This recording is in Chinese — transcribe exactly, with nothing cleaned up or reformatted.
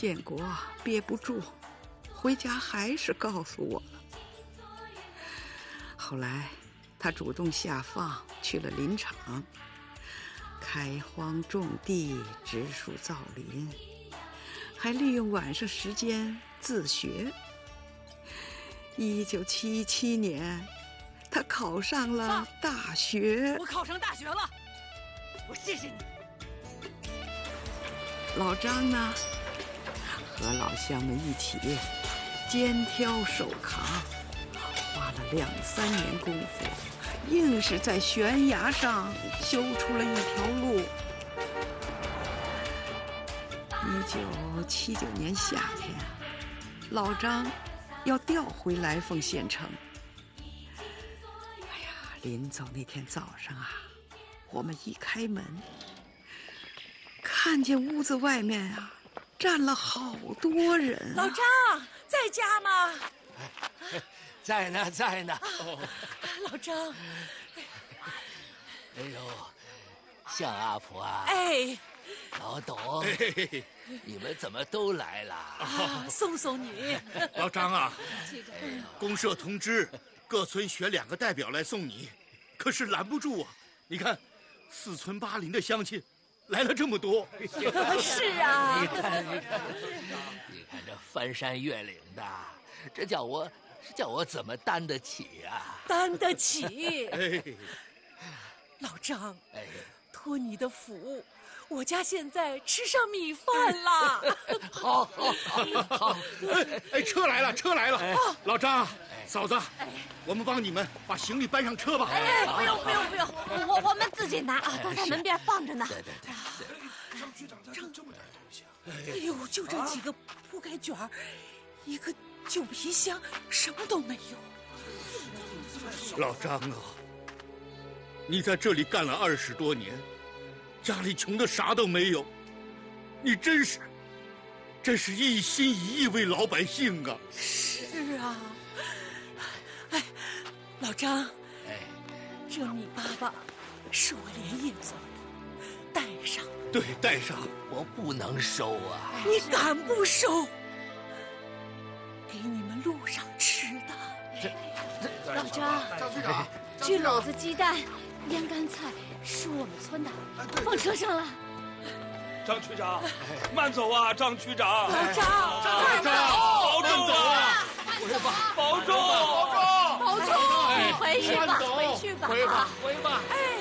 建国憋不住，回家还是告诉我了。后来他主动下放去了林场，开荒种地，植树造林，还利用晚上时间自学。一九七七年，他考上了大学。 我考上大学了，我谢谢你。 老张呢，和老乡们一起肩挑手扛，花了两三年功夫，硬是在悬崖上修出了一条路。一九七九年夏天，老张要调回来凤县城。哎呀，临走那天早上啊，我们一开门，看见屋子外面啊站了好多人、啊。 老张在家吗？ 在呢，在呢。 哦、老张， 哎呦，向阿婆啊！ 哎， 老董，哎、你们怎么都来了？ 啊，送送你。 老张啊，公社通知各村选两个代表来送你，可是拦不住啊！你看，四村八邻的乡亲来了这么多。 是啊， 你看，你看，你看这翻山越岭的，这叫我。这叫我怎么担得起呀、啊？ 担得起。 哎， 老张， 哎， 托你的福，我家现在吃上米饭了。 好，好，好，好。 哎哎，车来了，车来了。 哎、 老张，哎、嫂子，哎，我们帮你们把行李搬上车吧。 哎，不用，不用，不用，我我们自己拿啊，都在门边放着呢。 对对对。 张局长家这么点东西啊！ 哎呦，就这几个铺盖卷儿，一个。旧皮箱什么都没有。 老张啊，你在这里干了二十多年，家里穷的啥都没有，你真是，真是一心一意为老百姓啊！ 是啊，哎，老张， 哎， 这米粑粑是我连夜做的，带上。 对，带上。 我不能收啊！ 你敢不收？给你们路上吃的。 老张， 张局长， 焗篓子、鸡蛋、腌干菜是我们村的，放车上了。 张区长，慢走啊，张区长。 老张， 张走， 保重啊！ 回吧， 保重， 保重，保重。你回去吧， 回去吧， 回吧， 回吧。 哎。